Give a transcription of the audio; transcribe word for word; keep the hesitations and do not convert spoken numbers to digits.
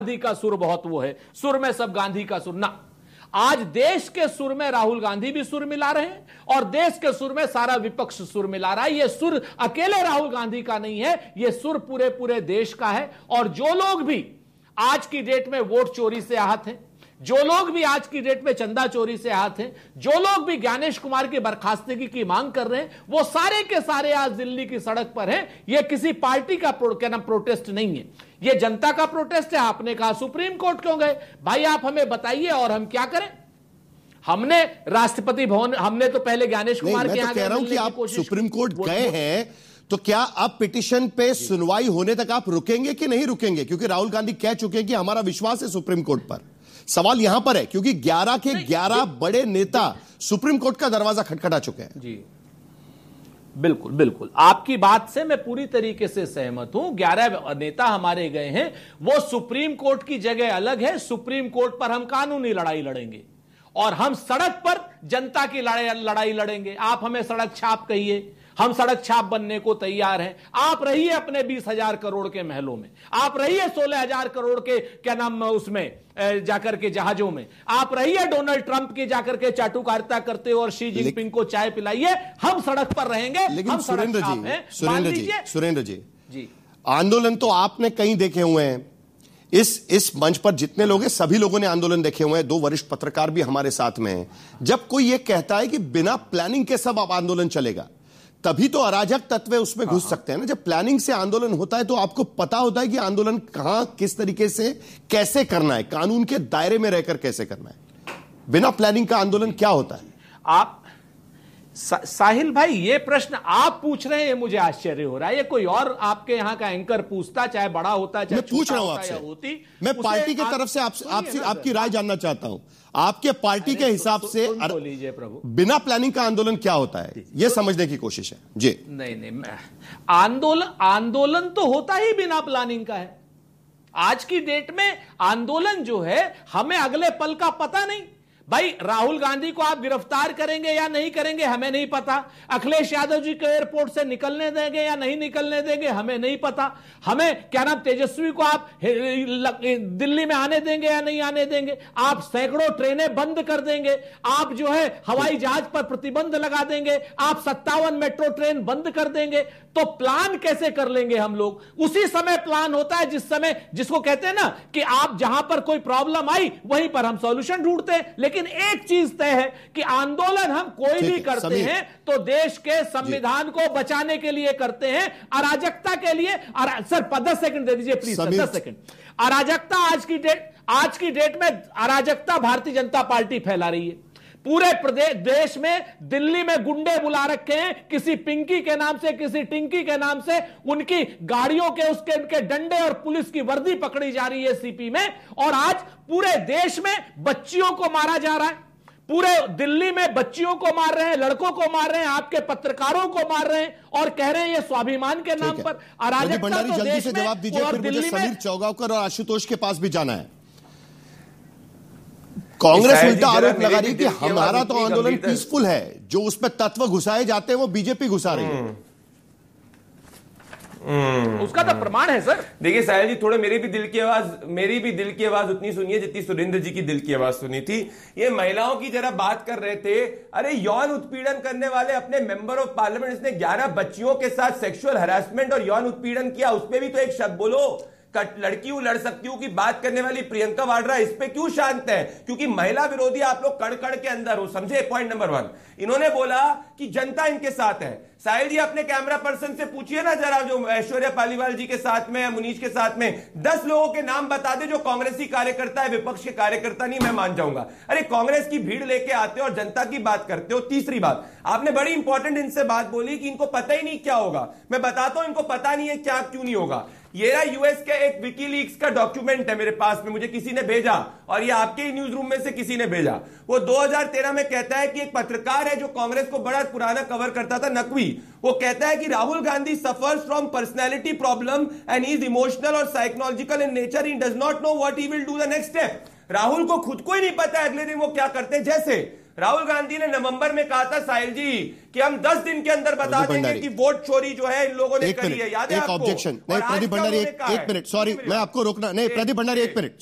गांधी का सुर बहुत वो है, सुर में सब गांधी का सुर ना। आज देश के सुर में राहुल गांधी भी सुर मिला रहे हैं और देश के सुर में सारा विपक्ष सुर मिला रहा है। यह सुर अकेले राहुल गांधी का नहीं है, यह सुर पूरे पूरे देश का है। और जो लोग भी आज की डेट में वोट चोरी से आहत हैं, जो लोग भी आज की डेट में चंदा चोरी से आहत हैं, जो लोग भी ज्ञानेश कुमार की बर्खास्तगी की मांग कर रहे हैं, वो सारे के सारे आज दिल्ली की सड़क पर हैं। ये किसी पार्टी का प्रो, क्या नाम प्रोटेस्ट नहीं है, ये जनता का प्रोटेस्ट है। आपने कहा सुप्रीम कोर्ट क्यों गए, भाई आप हमें बताइए और हम क्या करें। हमने राष्ट्रपति भवन, हमने तो पहले ज्ञानेश कुमार के यहाँ कह रहा हूं कि आप सुप्रीम कोर्ट गए हैं, तो क्या अब पिटीशन पे सुनवाई होने तक आप रुकेंगे कि नहीं रुकेंगे? क्योंकि राहुल गांधी कह चुके हैं कि हमारा विश्वास है सुप्रीम कोर्ट पर। सवाल यहां पर है क्योंकि ग्यारह के ग्यारह बड़े नेता सुप्रीम कोर्ट का दरवाजा खटखटा चुके हैं। जी बिल्कुल बिल्कुल, आपकी बात से मैं पूरी तरीके से सहमत हूं। ग्यारह नेता हमारे गए हैं, वो सुप्रीम कोर्ट की जगह अलग है। सुप्रीम कोर्ट पर हम कानूनी लड़ाई लड़ेंगे और हम सड़क पर जनता की लड़ाई लड़ेंगे। आप हमें सड़क छाप कहिए, हम सड़क छाप बनने को तैयार हैं। आप रहिए अपने बीस हजार करोड़ के महलों में, आप रहिए सोलह हजार करोड़ के क्या नाम उसमें जाकर के जहाजों में, आप रहिए डोनाल्ड ट्रंप की जाकर के चाटुकारिता करते हो और शी जिनपिंग को चाय पिलाइए। हम सड़क पर रहेंगे। लेकिन हम सुरेंद्र जी, सुरेंद्र जी, सुरेंद्र जी, जी आंदोलन तो आपने कई देखे हुए हैं। इस इस मंच पर जितने लोग हैं सभी लोगों ने आंदोलन देखे हुए हैं। दो वरिष्ठ पत्रकार भी हमारे साथ में हैं। जब कोई यह कहता है कि बिना प्लानिंग के सब अब आंदोलन चलेगा, तभी तो अराजक तत्व उसमें घुस सकते हैं ना। जब प्लानिंग से आंदोलन होता है तो आपको पता होता है कि आंदोलन कहां किस तरीके से कैसे करना है, कानून के दायरे में रहकर कैसे करना है। बिना प्लानिंग का आंदोलन क्या होता है? आप सा, साहिल भाई, ये प्रश्न आप पूछ रहे हैं, ये मुझे आश्चर्य हो रहा है। ये कोई और आपके यहां का एंकर पूछता, चाहे बड़ा होता चाहे मैं पूछ रहा हूं आपसे, मैं पार्टी की तरफ से आपसे आपसे आपकी राय जानना चाहता हूं। आपके पार्टी के हिसाब से लीजिए प्रभु, बिना प्लानिंग का आंदोलन क्या होता है, यह समझने की कोशिश है। जी नहीं नहीं, आंदोलन आंदोलन तो होता ही बिना प्लानिंग का है। आज की डेट में आंदोलन जो है, हमें अगले पल का पता नहीं। भाई राहुल गांधी को आप गिरफ्तार करेंगे या नहीं करेंगे हमें नहीं पता। अखिलेश यादव जी को एयरपोर्ट से निकलने देंगे या नहीं निकलने देंगे हमें नहीं पता। हमें क्या नाम तेजस्वी को आप दिल्ली में आने देंगे या नहीं आने देंगे। आप सैकड़ों ट्रेनें बंद कर देंगे, आप जो है हवाई जहाज पर प्रतिबंध लगा देंगे, आप सत्तावन मेट्रो ट्रेन बंद कर देंगे। तो प्लान कैसे कर लेंगे हम लोग? उसी समय प्लान होता है जिस समय, जिसको कहते हैं ना कि आप जहां पर कोई प्रॉब्लम आई वहीं पर हम सॉल्यूशन ढूंढते हैं। लेकिन एक चीज तय है कि आंदोलन हम कोई भी करते हैं तो देश के संविधान को बचाने के लिए करते हैं, अराजकता के लिए। सर दस सेकंड दे दीजिए प्लीज, दस सेकंड। अराजकता आज की डेट आज की डेट में अराजकता भारतीय जनता पार्टी फैला रही है। पूरे प्रदेश देश में दिल्ली में गुंडे बुला रखे हैं, किसी पिंकी के नाम से, किसी टिंकी के नाम से। उनकी गाड़ियों के उसके उनके डंडे और पुलिस की वर्दी पकड़ी जा रही है सीपी में। और आज पूरे देश में बच्चियों को मारा जा रहा है, पूरे दिल्ली में बच्चियों को मार रहे हैं, लड़कों को मार रहे हैं, आपके पत्रकारों को मार रहे हैं और कह रहे हैं ये स्वाभिमान के नाम पर अराजकता। भंडारी जल्दी से जवाब दीजिए, फिर मुझे समीर चौगावकर और आशुतोष के पास भी जाना है। कांग्रेस उल्टा आरोप लगा रही है कि हमारा तो आंदोलन पीसफुल है, जो उसमें तत्व घुसाए जाते हैं वो बीजेपी घुसा रही है। उसका तो प्रमाण है सर। देखिए साहिल जी, थोड़े मेरी भी दिल की आवाज मेरी भी दिल की आवाज उतनी सुनिए जितनी सुरेंद्र जी की दिल की आवाज सुनी थी। ये महिलाओं की जरा बात कर रहे थे। अरे यौन उत्पीड़न करने वाले अपने मेंबर ऑफ पार्लियामेंट, इसने ग्यारह बच्चियों के साथ सेक्सुअल हरासमेंट और यौन उत्पीड़न किया, उसमें भी तो एक शब्द बोलो। लड़की हूं लड़ सकती हूं की बात करने वाली प्रियंका वाड्रा इस पे क्यों शांत है? क्योंकि महिला विरोधी आप लोग कड़ कड़ के अंदर हो, समझे? पॉइंट नंबर वन, इन्होंने बोला कि जनता इनके साथ है। साहिल जी अपने कैमरा पर्सन से पूछिए ना जरा, जो ऐश्वर्या पालीवाल जी के साथ में, मुनीश के साथ में, दस लोगों के नाम बता दे जो कांग्रेसी कार्यकर्ता है, विपक्ष के कार्यकर्ता नहीं, मैं मान जाऊंगा। अरे कांग्रेस की भीड़ लेके आते हो और जनता की बात करते हो। तीसरी बात, आपने बड़ी इंपॉर्टेंट इनसे बात बोली कि इनको पता ही नहीं क्या होगा। मैं बताता हूं इनको पता नहीं है क्या क्यों नहीं होगा। ये ना यूएस के एक विकीलीक्स का डॉक्यूमेंट है मेरे पास में, मुझे किसी ने भेजा और ये आपके ही न्यूज रूम में से किसी ने भेजा। वो दो हज़ार तेरह में कहता है कि एक पत्रकार है जो कांग्रेस को बड़ा पुराना कवर करता था, नकवी, वो कहता है कि Rahul Gandhi suffers from personality problem and he is emotional और psychological in nature, he does not know what he will do the next step. Rahul को खुद को ही नहीं पता है अगले दिन वो क्या करते हैं। जैसे राहुल गांधी ने नवंबर में कहा था साहिल जी कि हम दस दिन के अंदर बता देंगे कि वोट चोरी जो है इन लोगों ने करी है। याद है एक आपको? ऑब्जेक्शन नहीं, प्रदीप भंडारी एक, एक मिनट, सॉरी मैं आपको रोकना नहीं, प्रदीप भंडारी एक मिनट